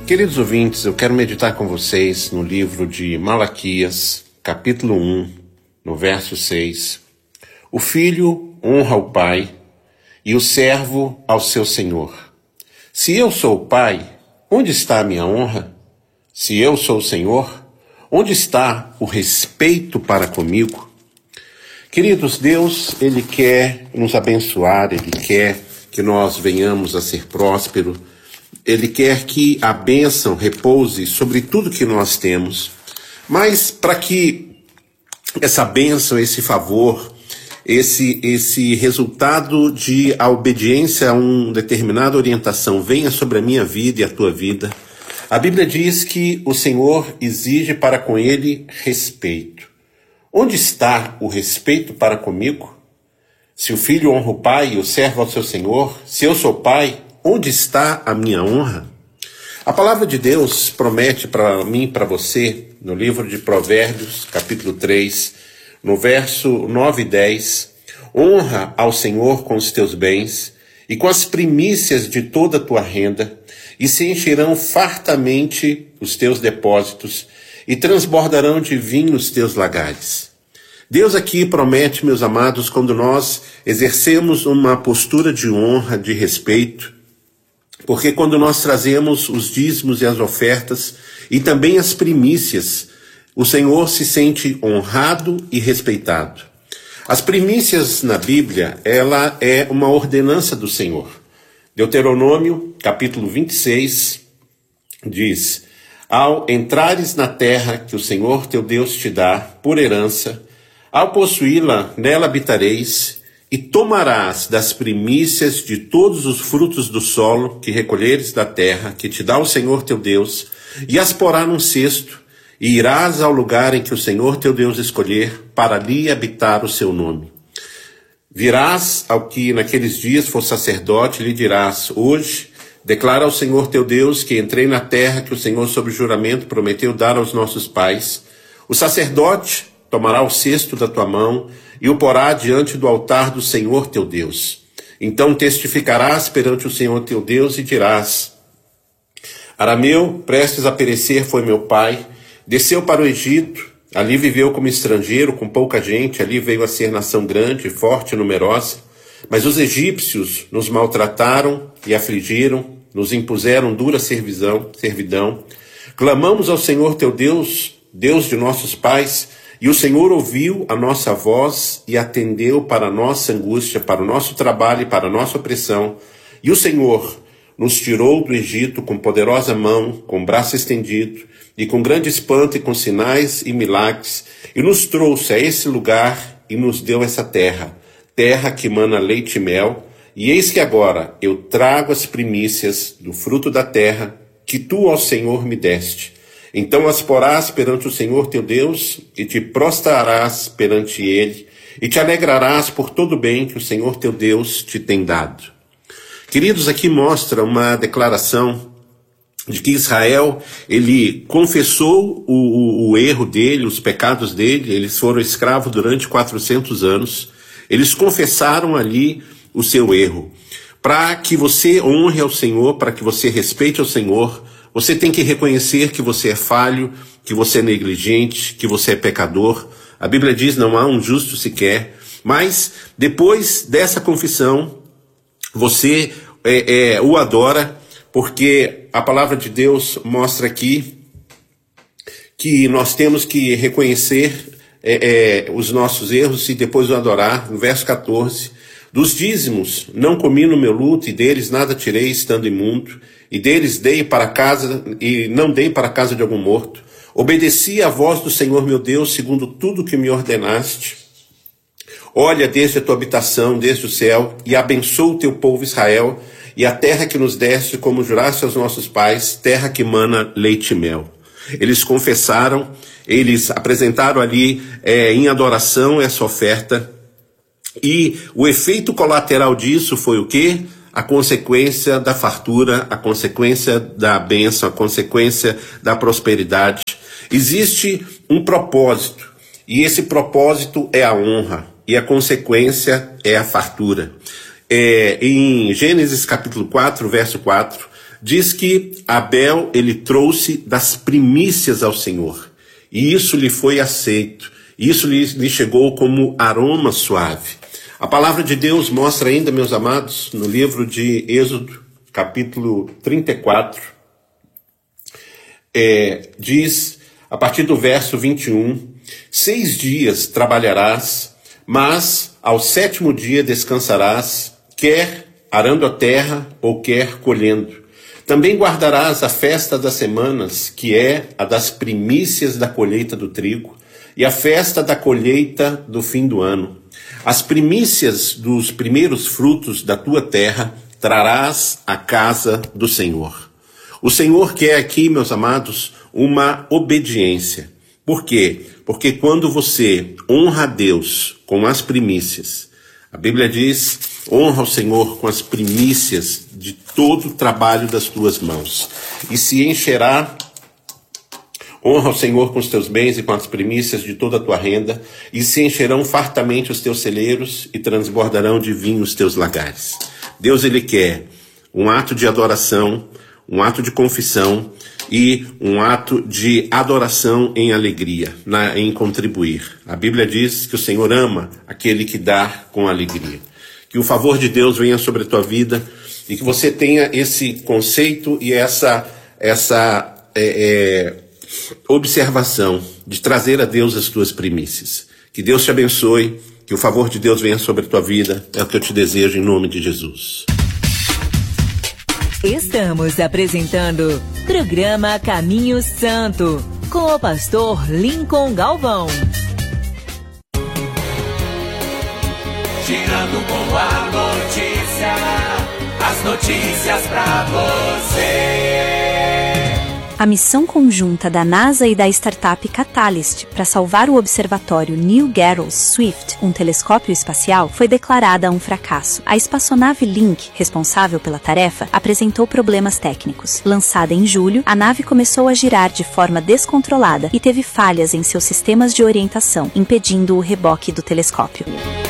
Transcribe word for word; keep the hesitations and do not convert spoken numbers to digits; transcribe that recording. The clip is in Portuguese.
Queridos ouvintes, eu quero meditar com vocês no livro de Malaquias, capítulo um, no verso seis. O filho honra o pai e o servo ao seu senhor. Se eu sou o pai, onde está a minha honra? Se eu sou o senhor, onde está o respeito para comigo? Queridos, Deus, Ele quer nos abençoar, Ele quer que nós venhamos a ser prósperos, Ele quer que a bênção repouse sobre tudo que nós temos. Mas para que essa bênção, esse favor, esse, esse resultado de a obediência a uma determinada orientação venha sobre a minha vida e a tua vida, a Bíblia diz que o Senhor exige para com ele respeito. Onde está o respeito para comigo? Se o filho honra o pai e o servo ao seu senhor, se eu sou pai, onde está a minha honra? A palavra de Deus promete para mim e para você, no livro de Provérbios, capítulo três, no verso nove e dez, honra ao Senhor com os teus bens e com as primícias de toda a tua renda, e se encherão fartamente os teus depósitos, e transbordarão de vinho os teus lagares. Deus aqui promete, meus amados, quando nós exercemos uma postura de honra, de respeito, porque quando nós trazemos os dízimos e as ofertas, e também as primícias, o Senhor se sente honrado e respeitado. As primícias na Bíblia, ela é uma ordenança do Senhor. Deuteronômio, capítulo vinte e seis, diz: ao entrares na terra que o Senhor teu Deus te dá por herança, ao possuí-la, nela habitareis, e tomarás das primícias de todos os frutos do solo que recolheres da terra que te dá o Senhor teu Deus, e as porá num cesto, e irás ao lugar em que o Senhor teu Deus escolher, para ali habitar o seu nome. Virás ao que naqueles dias for sacerdote, e lhe dirás: hoje declara ao Senhor teu Deus que entrei na terra que o Senhor sob juramento prometeu dar aos nossos pais. O sacerdote tomará o cesto da tua mão e o porá diante do altar do Senhor teu Deus. Então testificarás perante o Senhor teu Deus e dirás: Arameu, prestes a perecer, foi meu pai, desceu para o Egito, ali viveu como estrangeiro, com pouca gente, ali veio a ser nação grande, forte e numerosa. Mas os egípcios nos maltrataram e afligiram, nos impuseram dura servidão, servidão. Clamamos ao Senhor teu Deus, Deus de nossos pais, e o Senhor ouviu a nossa voz e atendeu para a nossa angústia, para o nosso trabalho e para a nossa opressão. E o Senhor nos tirou do Egito com poderosa mão, com braço estendido, e com grande espanto e com sinais e milagres, e nos trouxe a esse lugar e nos deu essa terra, terra que mana leite e mel, e eis que agora eu trago as primícias do fruto da terra que tu, ó Senhor, me deste. Então as porás perante o Senhor teu Deus, e te prostrarás perante ele, e te alegrarás por todo o bem que o Senhor teu Deus te tem dado. Queridos, aqui mostra uma declaração de que Israel, ele confessou o, o, o erro dele, os pecados dele. Eles foram escravos durante quatrocentos anos, eles confessaram ali o seu erro. Para que você honre ao Senhor, para que você respeite ao Senhor, você tem que reconhecer que você é falho, que você é negligente, que você é pecador. A Bíblia diz: não há um justo sequer. Mas depois dessa confissão, você é, é, o adora, porque a palavra de Deus mostra aqui que nós temos que reconhecer é, é, os nossos erros e depois o adorar. No verso quatorze, dos dízimos não comi no meu luto, e deles nada tirei estando imundo, e deles dei para casa, e não dei para a casa de algum morto. Obedeci à voz do Senhor meu Deus, segundo tudo que me ordenaste. Olha desde a tua habitação, desde o céu, e abençoa o teu povo Israel, e a terra que nos deste, como juraste aos nossos pais, terra que mana leite e mel. Eles confessaram, eles apresentaram ali é, em adoração essa oferta, e o efeito colateral disso foi o quê? A consequência da fartura, a consequência da bênção, a consequência da prosperidade. Existe um propósito, e esse propósito é a honra, e a consequência é a fartura. É, em Gênesis capítulo quatro, verso quatro, diz que Abel, ele trouxe das primícias ao Senhor, e isso lhe foi aceito, isso lhe, lhe chegou como aroma suave. A palavra de Deus mostra ainda, meus amados, no livro de Êxodo, capítulo trinta e quatro, é, diz, a partir do verso vinte e um, seis dias trabalharás, mas ao sétimo dia descansarás, quer arando a terra ou quer colhendo. Também guardarás a festa das semanas, que é a das primícias da colheita do trigo, e a festa da colheita do fim do ano. As primícias dos primeiros frutos da tua terra trarás à casa do Senhor. O Senhor quer aqui, meus amados, uma obediência. Por quê? Porque quando você honra a Deus com as primícias, a Bíblia diz, honra o Senhor com as primícias de todo o trabalho das tuas mãos, e se encherá. Honra o Senhor com os teus bens e com as primícias de toda a tua renda, e se encherão fartamente os teus celeiros e transbordarão de vinho os teus lagares. Deus, ele quer um ato de adoração, um ato de confissão e um ato de adoração em alegria, na, em contribuir. A Bíblia diz que o Senhor ama aquele que dá com alegria. Que o favor de Deus venha sobre a tua vida e que você tenha esse conceito e essa, essa é, é, observação de trazer a Deus as tuas primícias. Que Deus te abençoe, que o favor de Deus venha sobre a tua vida, é o que eu te desejo em nome de Jesus. Estamos apresentando programa Caminho Santo, com o pastor Lincoln Galvão. Girando com a notícia, as notícias pra você. A missão conjunta da NASA e da startup Catalyst para salvar o observatório Neil Gehrels Swift, um telescópio espacial, foi declarada um fracasso. A espaçonave Link, responsável pela tarefa, apresentou problemas técnicos. Lançada em julho, a nave começou a girar de forma descontrolada e teve falhas em seus sistemas de orientação, impedindo o reboque do telescópio.